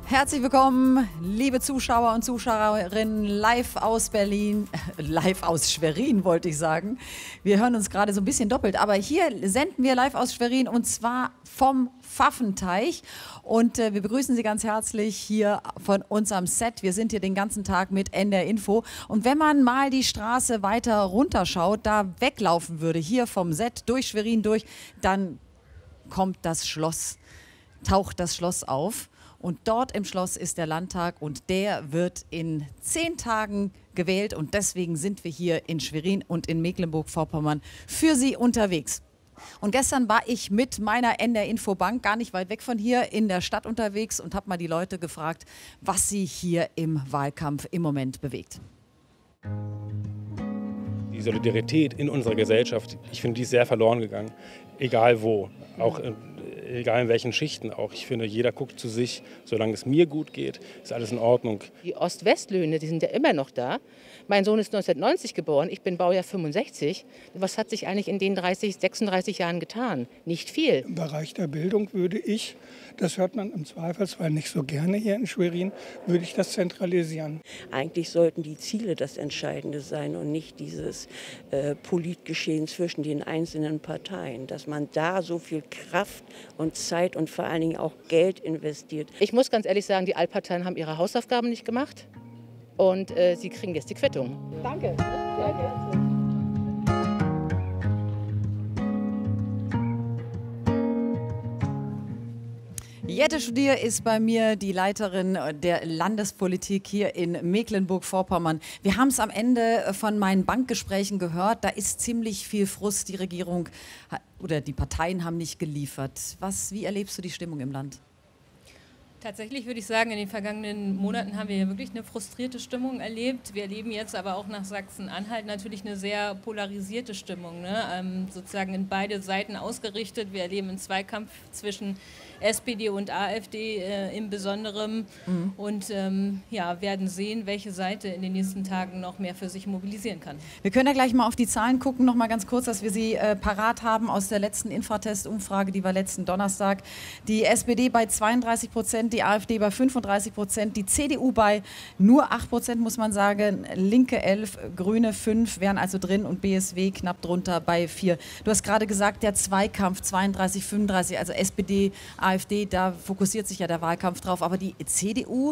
Herzlich willkommen, liebe Zuschauer und Zuschauerinnen, live aus Berlin, live aus Schwerin wollte ich sagen. Wir hören uns gerade so ein bisschen doppelt, aber hier senden wir live aus Schwerin und zwar vom Pfaffenteich. Und wir begrüßen Sie ganz herzlich hier von unserem Set. Wir sind hier den ganzen Tag mit NDR Info. Und wenn man mal die Straße weiter runterschaut, da weglaufen würde, hier vom Set durch Schwerin durch, dann kommt das Schloss, taucht das Schloss auf. Und dort im Schloss ist der Landtag und der wird in 10 Tagen gewählt. Und deswegen sind wir hier in Schwerin und in Mecklenburg-Vorpommern für Sie unterwegs. Und gestern war ich mit meiner NDR Info Bank gar nicht weit weg von hier in der Stadt unterwegs und habe mal die Leute gefragt, was sie hier im Wahlkampf im Moment bewegt. Die Solidarität in unserer Gesellschaft, ich finde, die ist sehr verloren gegangen, egal wo, auch egal in welchen Schichten auch. Ich finde, jeder guckt zu sich, solange es mir gut geht, ist alles in Ordnung. Die Ost-West-Löhne, die sind ja immer noch da. Mein Sohn ist 1990 geboren, ich bin Baujahr 65. Was hat sich eigentlich in den 36 Jahren getan? Nicht viel. Im Bereich der Bildung würde ich, das hört man im Zweifelsfall nicht so gerne hier in Schwerin, würde ich das zentralisieren. Eigentlich sollten die Ziele das Entscheidende sein und nicht dieses Politgeschehen zwischen den einzelnen Parteien. Dass man da so viel Kraft und Zeit und vor allen Dingen auch Geld investiert. Ich muss ganz ehrlich sagen, die Altparteien haben ihre Hausaufgaben nicht gemacht. Und sie kriegen jetzt die Quittung. Danke. Jette Studier ist bei mir die Leiterin der Landespolitik hier in Mecklenburg-Vorpommern. Wir haben es am Ende von meinen Bankgesprächen gehört, da ist ziemlich viel Frust. Die Regierung oder die Parteien haben nicht geliefert. Wie erlebst du die Stimmung im Land? Tatsächlich würde ich sagen, in den vergangenen Monaten haben wir ja wirklich eine frustrierte Stimmung erlebt. Wir erleben jetzt aber auch nach Sachsen-Anhalt natürlich eine sehr polarisierte Stimmung, ne? Sozusagen in beide Seiten ausgerichtet. Wir erleben einen Zweikampf zwischen SPD und AfD im Besonderen und ja, werden sehen, welche Seite in den nächsten Tagen noch mehr für sich mobilisieren kann. Wir können ja gleich mal auf die Zahlen gucken, noch mal ganz kurz, dass wir sie parat haben aus der letzten Infratest-Umfrage, die war letzten Donnerstag. Die SPD bei 32%, die AfD bei 35%, die CDU bei nur 8%, muss man sagen, Linke 11, Grüne 5 wären also drin und BSW knapp drunter bei 4. Du hast gerade gesagt, der Zweikampf 32, 35, also SPD, AfD, da fokussiert sich ja der Wahlkampf drauf, aber die CDU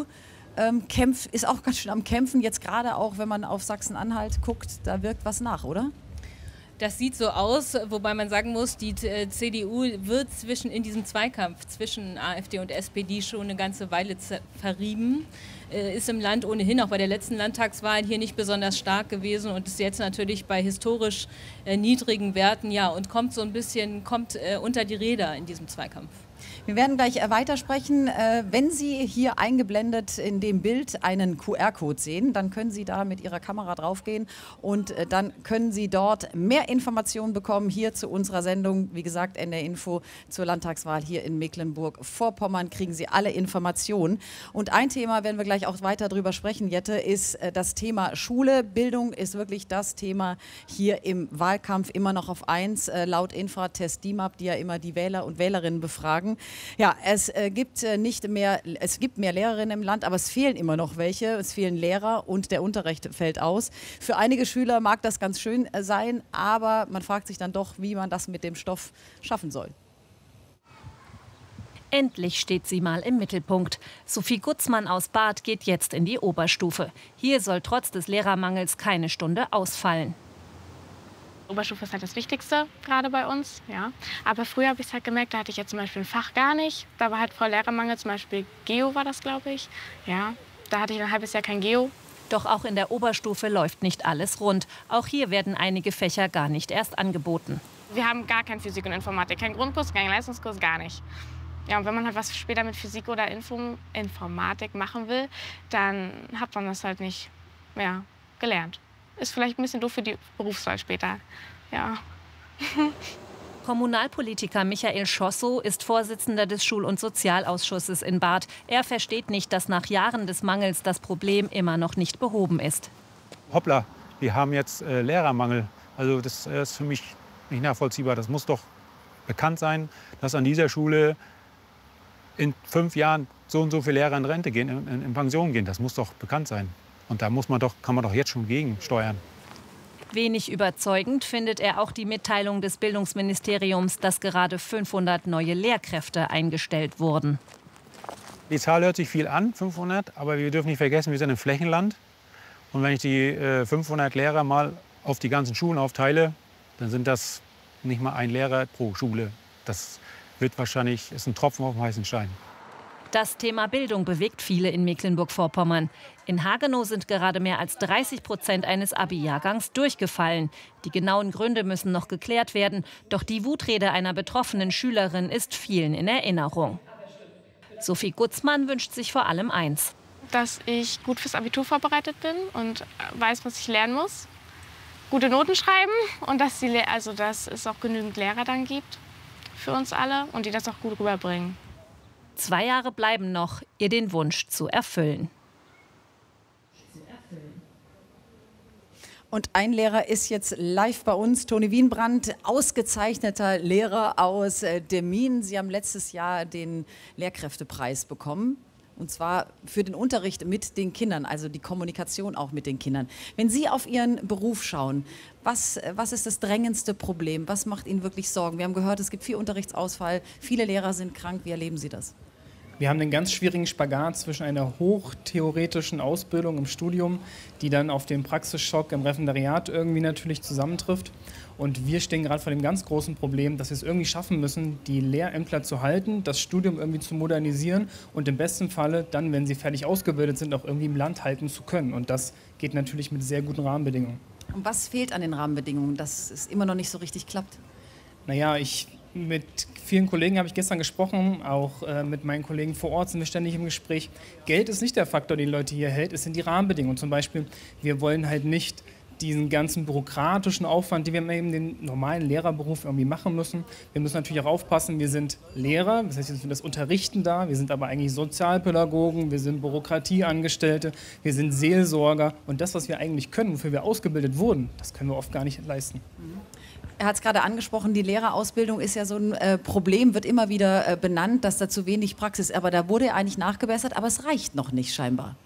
ist auch ganz schön am Kämpfen, jetzt gerade auch, wenn man auf Sachsen-Anhalt guckt, da wirkt was nach, oder? Das sieht so aus, wobei man sagen muss, die CDU wird in diesem Zweikampf zwischen AfD und SPD schon eine ganze Weile verrieben. Ist im Land ohnehin auch bei der letzten Landtagswahl hier nicht besonders stark gewesen und ist jetzt natürlich bei historisch niedrigen Werten, ja, und kommt so ein bisschen unter die Räder in diesem Zweikampf. Wir werden gleich weitersprechen. Wenn Sie hier eingeblendet in dem Bild einen QR-Code sehen, dann können Sie da mit Ihrer Kamera draufgehen und dann können Sie dort mehr Informationen bekommen hier zu unserer Sendung. Wie gesagt, NDR Info zur Landtagswahl hier in Mecklenburg-Vorpommern kriegen Sie alle Informationen. Und ein Thema, werden wir gleich auch weiter drüber sprechen, Jette, ist das Thema Schule. Bildung ist wirklich das Thema hier im Wahlkampf immer noch auf 1, laut Infratest DIMAP, die ja immer die Wähler und Wählerinnen befragen. Ja, es gibt mehr Lehrerinnen im Land, aber es fehlen immer noch welche. Es fehlen Lehrer und der Unterricht fällt aus. Für einige Schüler mag das ganz schön sein, aber man fragt sich dann doch, wie man das mit dem Stoff schaffen soll. Endlich steht sie mal im Mittelpunkt. Sophie Gutzmann aus Barth geht jetzt in die Oberstufe. Hier soll trotz des Lehrermangels keine Stunde ausfallen. Oberstufe ist halt das Wichtigste, gerade bei uns. Ja. Aber früher habe ich es halt gemerkt, da hatte ich jetzt zum Beispiel ein Fach gar nicht. Da war halt voll Lehrermangel, zum Beispiel Geo war das, glaube ich. Ja, da hatte ich ein halbes Jahr kein Geo. Doch auch in der Oberstufe läuft nicht alles rund. Auch hier werden einige Fächer gar nicht erst angeboten. Wir haben gar kein Physik und Informatik, kein Grundkurs, kein Leistungskurs, gar nicht. Ja, und wenn man halt was später mit Physik oder Informatik machen will, dann hat man das halt nicht mehr gelernt. Ist vielleicht ein bisschen doof für die Berufswahl später. Ja. Kommunalpolitiker Michael Schossow ist Vorsitzender des Schul- und Sozialausschusses in Barth. Er versteht nicht, dass nach Jahren des Mangels das Problem immer noch nicht behoben ist. Hoppla, wir haben jetzt Lehrermangel. Also das ist für mich nicht nachvollziehbar. Das muss doch bekannt sein, dass an dieser Schule in 5 Jahren so und so viele Lehrer in Rente gehen, in Pension gehen. Das muss doch bekannt sein. Und da kann man doch jetzt schon gegensteuern. Wenig überzeugend findet er auch die Mitteilung des Bildungsministeriums, dass gerade 500 neue Lehrkräfte eingestellt wurden. Die Zahl hört sich viel an, 500, aber wir dürfen nicht vergessen, wir sind im Flächenland. Und wenn ich die 500 Lehrer mal auf die ganzen Schulen aufteile, dann sind das nicht mal ein Lehrer pro Schule. Das ist ein Tropfen auf dem heißen Stein. Das Thema Bildung bewegt viele in Mecklenburg-Vorpommern. In Hagenow sind gerade mehr als 30% eines Abi-Jahrgangs durchgefallen. Die genauen Gründe müssen noch geklärt werden. Doch die Wutrede einer betroffenen Schülerin ist vielen in Erinnerung. Sophie Gutzmann wünscht sich vor allem eins: Dass ich gut fürs Abitur vorbereitet bin und weiß, was ich lernen muss. Gute Noten schreiben und dass es auch genügend Lehrer dann gibt für uns alle und die das auch gut rüberbringen. 2 Jahre bleiben noch, ihr den Wunsch zu erfüllen. Und ein Lehrer ist jetzt live bei uns, Toni Wienbrand, ausgezeichneter Lehrer aus Demmin. Sie haben letztes Jahr den Lehrkräftepreis bekommen. Und zwar für den Unterricht mit den Kindern, also die Kommunikation auch mit den Kindern. Wenn Sie auf Ihren Beruf schauen, was ist das drängendste Problem? Was macht Ihnen wirklich Sorgen? Wir haben gehört, es gibt viel Unterrichtsausfall, viele Lehrer sind krank. Wie erleben Sie das? Wir haben einen ganz schwierigen Spagat zwischen einer hochtheoretischen Ausbildung im Studium, die dann auf den Praxisschock im Referendariat irgendwie natürlich zusammentrifft. Und wir stehen gerade vor dem ganz großen Problem, dass wir es irgendwie schaffen müssen, die Lehrämtler zu halten, das Studium irgendwie zu modernisieren und im besten Falle dann, wenn sie fertig ausgebildet sind, auch irgendwie im Land halten zu können. Und das geht natürlich mit sehr guten Rahmenbedingungen. Und was fehlt an den Rahmenbedingungen, dass es immer noch nicht so richtig klappt? Naja, mit vielen Kollegen habe ich gestern gesprochen, auch mit meinen Kollegen vor Ort sind wir ständig im Gespräch. Geld ist nicht der Faktor, den die Leute hier hält, es sind die Rahmenbedingungen. Zum Beispiel, wir wollen halt nicht diesen ganzen bürokratischen Aufwand, den wir eben den normalen Lehrerberuf irgendwie machen müssen. Wir müssen natürlich auch aufpassen, wir sind Lehrer, das heißt, wir sind für das Unterrichten da, wir sind aber eigentlich Sozialpädagogen, wir sind Bürokratieangestellte, wir sind Seelsorger und das, was wir eigentlich können, wofür wir ausgebildet wurden, das können wir oft gar nicht leisten. Er hat es gerade angesprochen, die Lehrerausbildung ist ja so ein Problem, wird immer wieder benannt, dass da zu wenig Praxis ist. Aber da wurde eigentlich nachgebessert, aber es reicht noch nicht scheinbar.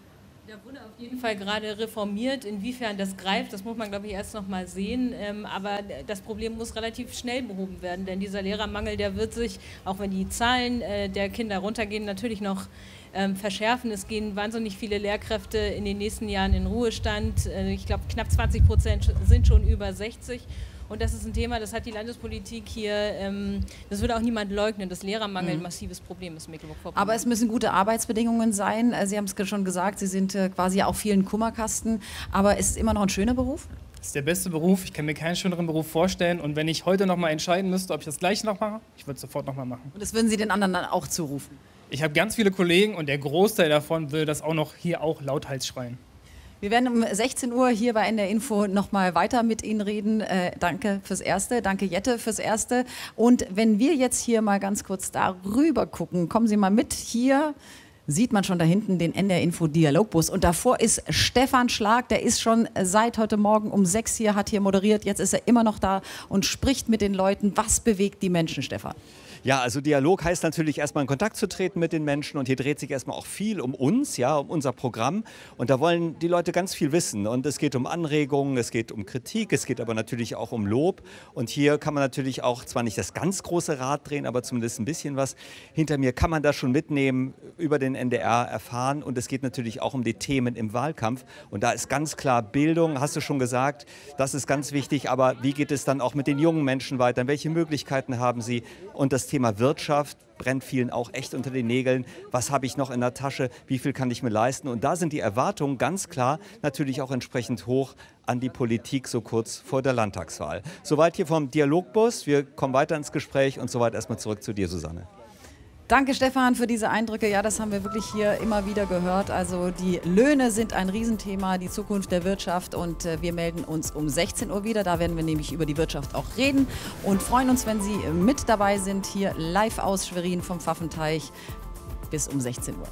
Da wurde auf jeden Fall gerade reformiert. Inwiefern das greift, das muss man, glaube ich, erst noch mal sehen. Aber das Problem muss relativ schnell behoben werden, denn dieser Lehrermangel, der wird sich, auch wenn die Zahlen der Kinder runtergehen, natürlich noch verschärfen. Es gehen wahnsinnig viele Lehrkräfte in den nächsten Jahren in Ruhestand. Ich glaube, knapp 20% sind schon über 60. Und das ist ein Thema, das hat die Landespolitik hier, das würde auch niemand leugnen, dass Lehrermangel ein massives Problem ist in Mecklenburg-Vorpommern. Aber es müssen gute Arbeitsbedingungen sein. Sie haben es schon gesagt, Sie sind quasi auch vielen Kummerkasten. Aber ist es immer noch ein schöner Beruf? Das ist der beste Beruf. Ich kann mir keinen schöneren Beruf vorstellen. Und wenn ich heute noch mal entscheiden müsste, ob ich das gleiche noch mache, ich würde es sofort noch mal machen. Und das würden Sie den anderen dann auch zurufen? Ich habe ganz viele Kollegen und der Großteil davon will das auch noch hier auch lauthals schreien. Wir werden um 16 Uhr hier bei NDR Info noch mal weiter mit Ihnen reden. Danke fürs Erste, danke Jette fürs Erste. Und wenn wir jetzt hier mal ganz kurz darüber gucken, kommen Sie mal mit. Hier sieht man schon da hinten den NDR Info Dialogbus. Und davor ist Stefan Schlag, der ist schon seit heute Morgen um 6 hier, hat hier moderiert. Jetzt ist er immer noch da und spricht mit den Leuten. Was bewegt die Menschen, Stefan? Ja, also Dialog heißt natürlich erstmal in Kontakt zu treten mit den Menschen und hier dreht sich erstmal auch viel um uns, ja, um unser Programm und da wollen die Leute ganz viel wissen und es geht um Anregungen, es geht um Kritik, es geht aber natürlich auch um Lob und hier kann man natürlich auch zwar nicht das ganz große Rad drehen, aber zumindest ein bisschen was. Hinter mir kann man das schon mitnehmen, über den NDR erfahren und es geht natürlich auch um die Themen im Wahlkampf und da ist ganz klar Bildung, hast du schon gesagt, das ist ganz wichtig, aber wie geht es dann auch mit den jungen Menschen weiter, welche Möglichkeiten haben sie und das Thema Wirtschaft brennt vielen auch echt unter den Nägeln. Was habe ich noch in der Tasche? Wie viel kann ich mir leisten? Und da sind die Erwartungen ganz klar natürlich auch entsprechend hoch an die Politik so kurz vor der Landtagswahl. Soweit hier vom Dialogbus. Wir kommen weiter ins Gespräch und soweit erstmal zurück zu dir, Susanne. Danke, Stefan, für diese Eindrücke. Ja, das haben wir wirklich hier immer wieder gehört. Also die Löhne sind ein Riesenthema, die Zukunft der Wirtschaft. Und wir melden uns um 16 Uhr wieder. Da werden wir nämlich über die Wirtschaft auch reden und freuen uns, wenn Sie mit dabei sind, hier live aus Schwerin vom Pfaffenteich bis um 16 Uhr.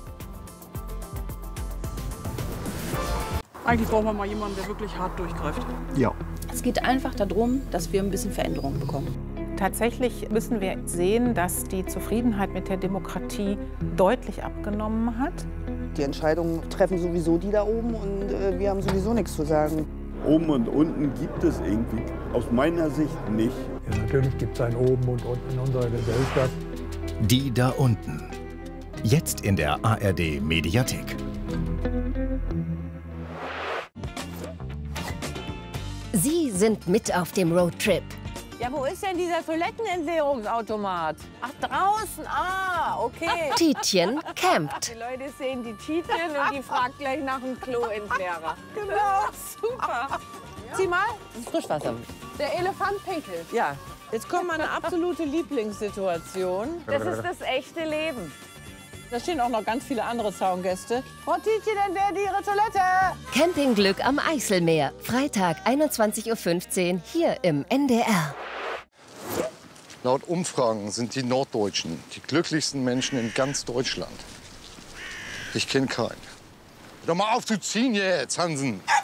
Eigentlich brauchen wir mal jemanden, der wirklich hart durchgreift. Ja. Es geht einfach darum, dass wir ein bisschen Veränderung bekommen. Tatsächlich müssen wir sehen, dass die Zufriedenheit mit der Demokratie deutlich abgenommen hat. Die Entscheidungen treffen sowieso die da oben und wir haben sowieso nichts zu sagen. Oben und unten gibt es irgendwie aus meiner Sicht nicht. Ja, natürlich gibt es ein Oben und Unten in unserer Gesellschaft. Die da unten. Jetzt in der ARD Mediathek. Sie sind mit auf dem Roadtrip. Ja, wo ist denn dieser Toilettenentleerungsautomat? Ach, draußen. Ah, okay. Tietjen campt. Die Leute sehen die Tietjen und die fragt gleich nach dem Kloentleerer. Genau, super. Sieh mal, das ist Frischwasser. Der Elefant pinkelt. Ja, jetzt kommt meine absolute Lieblingssituation. Das ist das echte Leben. Da stehen auch noch ganz viele andere Zaungäste. Frau Tietjen, dann wäre die Ihre Toilette. Campingglück am Eiselmeer. Freitag 21:15 Uhr hier im NDR. Laut Umfragen sind die Norddeutschen die glücklichsten Menschen in ganz Deutschland. Ich kenne keinen. Hör doch mal auf zu ziehen jetzt, Hansen.